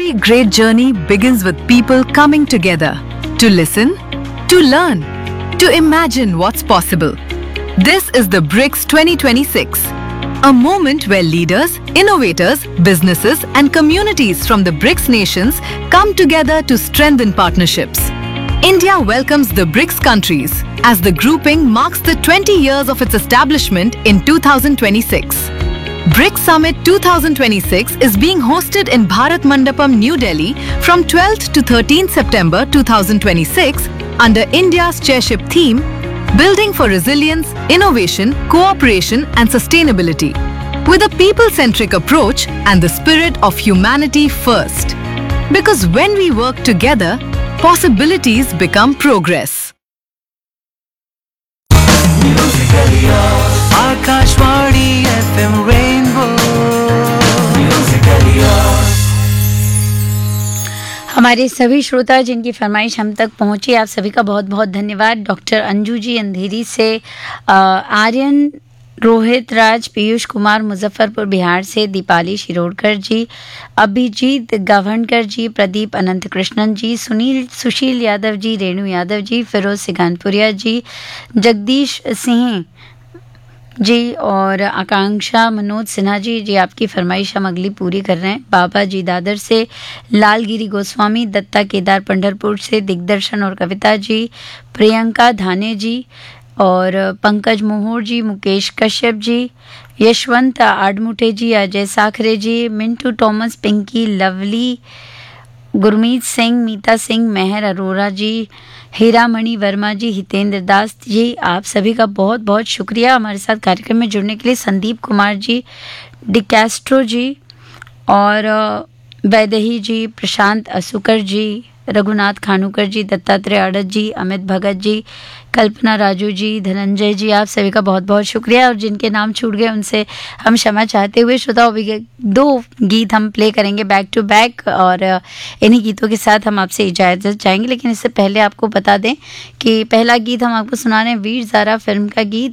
Every great journey begins with people coming together to listen, to learn, to imagine what's possible. This is the BRICS 2026, a moment where leaders, innovators, businesses and communities from the BRICS nations come together to strengthen partnerships. India welcomes the BRICS countries as the grouping marks the 20 years of its establishment in 2026. BRICS Summit 2026 is being hosted in Bharat Mandapam, New Delhi from 12th to 13th September 2026 under India's chairship theme, Building for Resilience, Innovation, Cooperation and Sustainability, with a people-centric approach and the spirit of humanity first. Because when we work together, possibilities become progress. Akashvani FM rainbow Musically yours. हमारे सभी श्रोता जिनकी फरमाइश हम तक पहुंची, आप सभी का बहुत बहुत धन्यवाद। डॉक्टर अंजू जी अंधेरी से, आर्यन, रोहित राज, पीयूष कुमार मुजफ्फरपुर बिहार से, दीपाली शिरोडकर जी, अभिजीत गवहनकर जी, प्रदीप अनंत कृष्णन जी, सुशील यादव जी, रेणु यादव जी, फिरोज सिगानपुरिया जी, जगदीश सिंह जी और आकांक्षा मनोज सिन्हा जी, आपकी फरमाइश हम अगली पूरी कर रहे हैं। बाबा जी दादर से, लालगिरी गोस्वामी, दत्ता केदार पंढरपुर से, दिग्दर्शन और कविता जी, प्रियंका धाने जी और पंकज मोहर जी, मुकेश कश्यप जी, यशवंत आडमुठे जी, अजय साखरे जी, मिंटू टॉमस, पिंकी, लवली, गुरमीत सिंह, मीता सिंह, मेहर अरोरा जी, हीरामणि वर्मा जी, हितेंद्र दास जी, आप सभी का बहुत बहुत शुक्रिया हमारे साथ कार्यक्रम में जुड़ने के लिए। संदीप कुमार जी, डिकैस्ट्रो जी और वैदेही जी, प्रशांत असुकर जी, रघुनाथ खानूकर जी, दत्तात्रेय अड़त जी, अमित भगत जी, कल्पना राजू जी, धनंजय जी, आप सभी का बहुत बहुत शुक्रिया। और जिनके नाम छूट गए उनसे हम क्षमा चाहते हुए, श्रोताओं दो गीत हम प्ले करेंगे बैक टू बैक और इन्हीं गीतों के साथ हम आपसे इजाज़त चाहेंगे। लेकिन इससे पहले आपको बता दें कि पहला गीत हम आपको सुना रहे हैं वीर ज़ारा फिल्म का गीत,